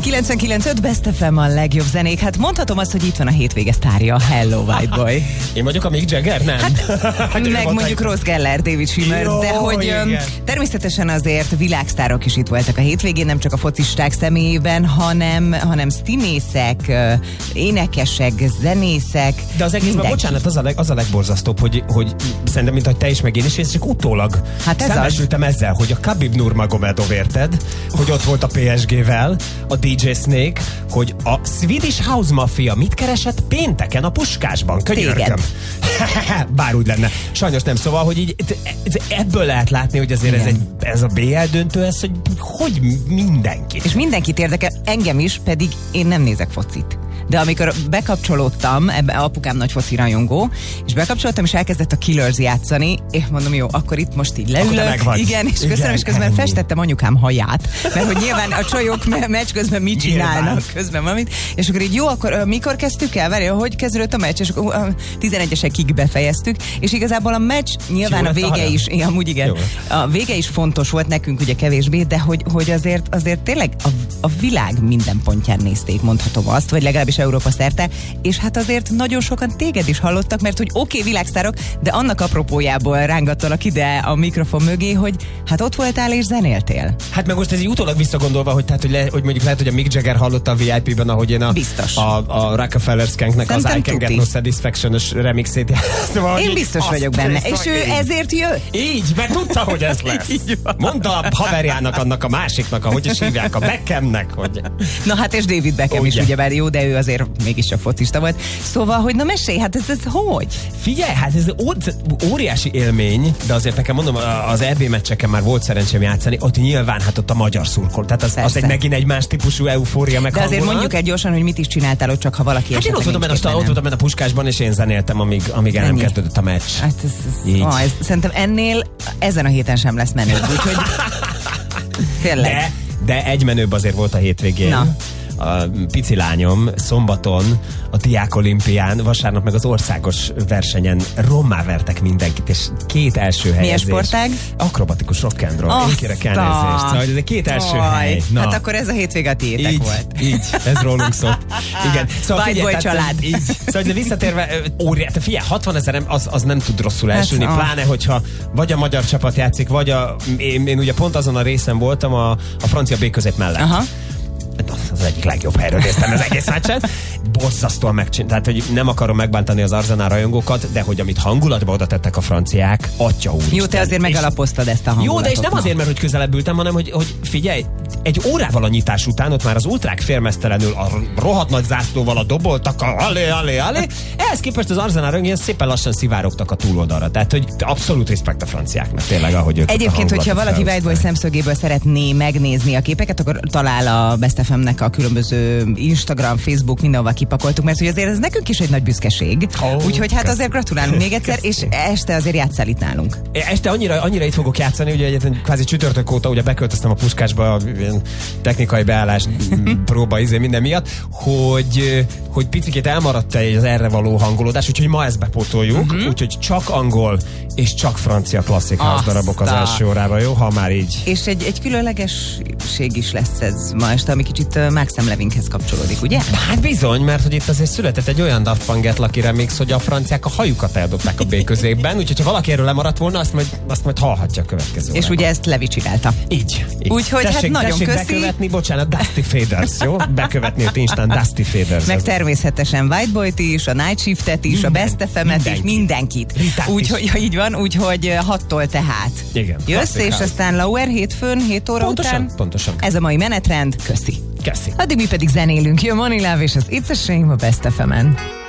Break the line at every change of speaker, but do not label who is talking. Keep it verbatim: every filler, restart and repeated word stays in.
kilencvenkilenc öt Best ef em a legjobb zenék. Hát mondhatom azt, hogy itt van a hétvége sztárja. Hello, White Boy.
Én vagyok a Mick Jagger? Nem.
Hát, meg mondjuk Ross Geller, David Schwimmer, de hogy öm, természetesen azért világsztárok is itt voltak a hétvégén, nem csak a focisták személyében, hanem, hanem színészek, énekesek, zenészek.
De az egészben, bocsánat, az a, leg, az a legborzasztóbb, hogy, hogy szerintem, mint hogy te is, meg én is, és csak utólag
hát ez
szembesültem
az.
ezzel, hogy a Khabib Nurmagomedov, érted, hogy ott volt a pé es gé-vel, a dé dzsé Snake, hogy a Swedish House Mafia mit keresett pénteken a Puskásban. Könyörgöm. Bár úgy lenne. Sajnos nem, szóval, hogy így ebből lehet látni, hogy azért ez, egy, ez a bé el döntő, ez, hogy hogy mindenki.
És mindenkit érdekel, engem is, pedig én nem nézek focit. De amikor bekapcsolódtam, ebbe apukám nagy foci rajongó, és bekapcsolódtam, és elkezdett a Killers játszani, és mondom, jó, akkor itt most így leülök. Igen, és köszönöm, igen, és közben ennyi. Festettem anyukám haját, mert hogy nyilván a csajok me- meccs közben mit csinálnak, nyilván. Közben valamit, és akkor így jó, akkor uh, mikor kezdtük el? Várj, hogy kezdődött a meccs? És akkor uh, tizenegyesekig befejeztük, és igazából a meccs nyilván a vége is, ja, amúgy igen, jó. A vége is fontos volt nekünk, ugye kevésbé, de hogy, hogy azért, azért tényleg a, a világ minden pontján nézték, mondhatom azt, vagy legalábbis Európa szerte, és hát azért nagyon sokan téged is hallottak, mert hogy oké, okay, világsztárok, de annak apropójából rángattalak ide a mikrofon mögé, hogy hát ott voltál és zenéltél. Hát
meg most ez így utólag visszagondolva, hogy, tehát, hogy, le, hogy mondjuk lehet, hogy a Mick Jagger hallotta a vé i pé-ben, ahogy én a, a, a Rockefeller Skanknek az I Can Get No Satisfaction-ös remixét.
Szóval, én biztos vagyok benne, és ő így. Ezért jött.
Így, mert tudta, hogy ez lesz. Mondta a haverjának, annak a másiknak, ahogy is hívják, a Beckhamnek, hogy...
Na hát és David Beckham is ugyebár jó, de ő azért mégiscsak focista volt. Szóval, hogy na mesélj, hát ez, ez hogy?
Figyelj, hát ez óriási élmény, de azért nekem mondom, az é bé meccseken már volt szerencsém játszani, ott nyilván hát ott a magyar szurkol. Tehát az, az egy megint egy más típusú eufória meg.
De azért mondjuk egy gyorsan, hogy mit is csináltál ott, csak ha valaki
hát én ott voltam benne, ott voltam benne a Puskásban, és én zenéltem, amíg, amíg el nem kezdődött a meccs.
Hát ez, ez, ó, ez, szerintem ennél ezen a héten sem lesz menőbb, úgyhogy tényleg.
De, de egy menőbb azért volt a hétvégén. Na. A pici lányom szombaton a Diák Olimpián, vasárnap meg az országos versenyen rommá vertek mindenkit, és két első helyezés.
Milyen sportág?
Akrobatikus rock and roll. Én kérek elnézést. Szóval ez két első Oly. hely.
Na. Hát akkor ez a hétvége a tiétek
így,
volt.
Így, ez rólunk szólt. Igen.
Szóval White Boy család.
Így. Szóval de visszatérve, óriás, figyelj, hatvan ezer az, az nem tud rosszul elsülni, hát, pláne, hogyha vagy a magyar csapat játszik, vagy a, én, én ugye pont azon a részen voltam a, a francia B közép mellett. Aha. Az egyik legjobb helyről néztem az egész meccset. Borzasztóan megcsinálták. Tehát, hogy nem akarom megbántani az Arsenal rajongókat, de hogy amit hangulatba oda tettek a franciák, atya úr.
Jó, te azért megalapoztad ezt a hangulatot.
Jó, de és nem azért, mert hogy közelebb ültem, hanem hogy, hogy figyelj, egy órával a nyitás után ott már az ultrák félmeztelenül a rohadt nagy zászlóval a doboltak, a alé, alé, alé. Ehhez képest az Arsenal rajongók szépen lassan szivárogtak a túloldalra. Tehát, hogy abszolút respekt a franciáknak, tényleg, ahogy ők.
Egyébként, hogyha valaki White Boy szemszögéből szeretné megnézni a képeket, akkor talál a Best ef em-nek a különböző Instagram, Facebook, mindenhova kipakoltuk, mert hogy azért ez nekünk is egy nagy büszkeség. Oh, úgyhogy hát azért gratulálunk még egyszer, és este azért játsszál itt nálunk.
Este annyira, annyira itt fogok játszani, ugye egyébként kvázi csütörtök óta ugye beköltöztem a Puskásba, technikai beállás, próba, izé, minden miatt, hogy, hogy picikét elmaradt az erre való hangolódás, úgyhogy ma ezt bepótoljuk, uh-huh. úgyhogy csak angol és csak francia klasszik házdarabok az első órában, jó? Ha már így.
És egy, egy különlegesség is lesz ez ma este, ami kicsit Max Levinkhez kapcsolódik, ugye?
Hát bizony, mert hogy itt azért született egy olyan Daft Punk Get Lucky remix, hogy a franciák a hajukat eldobták a B középben, úgyhogy ha valaki erről lemaradt volna, azt majd, azt majd hallhatja a következő.
És ugye ezt Levi csinálta.
Így. így.
Úgyhogy hát nagyon
tessék
köszi.
bekövetni, bocsánat, Dusty Faders, jó? Bekövetni ott instant Dusty Faders.
Meg természetesen White Boyt is, a Night Shiftet is, minden, a Best ef em-et is, mindenkit. Úgyhogy ja, így van, úgyhogy hattól tehát.
Igen.
Jössz, és aztán Lauer hétfőn, hét óra
pontosan,
után.
Pontosan.
Ez a mai menetrend. Köszi.
Köszi.
Addig mi pedig zenélünk. Jön Money Love és az It's a Shame a Best ef em-en.